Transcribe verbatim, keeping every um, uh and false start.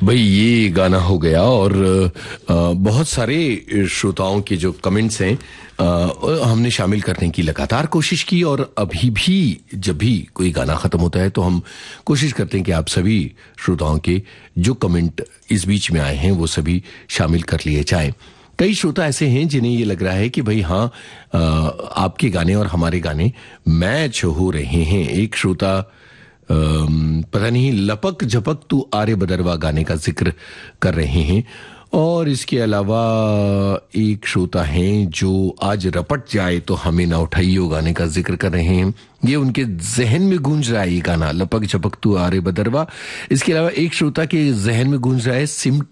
भाई ये गाना हो गया और आ, बहुत सारे श्रोताओं के जो कमेंट्स हैं आ, हमने शामिल करने की लगातार कोशिश की और अभी भी जब भी कोई गाना खत्म होता है तो हम कोशिश करते हैं कि आप सभी श्रोताओं के जो कमेंट इस बीच में आए हैं वो सभी शामिल कर लिए जाएं। कई श्रोता ऐसे हैं जिन्हें ये लग रहा है कि भाई हाँ आ, आपके गाने और हमारे गाने मैच हो रहे हैं। एक श्रोता पता नहीं लपक झपक तू आरे बदरवा गाने का जिक्र कर रहे हैं और इसके अलावा एक श्रोता हैं जो आज रपट जाए तो हमें ना उठाइयो गाने का जिक्र कर रहे हैं। ये उनके जहन में गूंज रहा है ये गाना लपक झपक तू आरे बदरवा। इसके अलावा एक श्रोता के जहन में गूंज रहा है सिम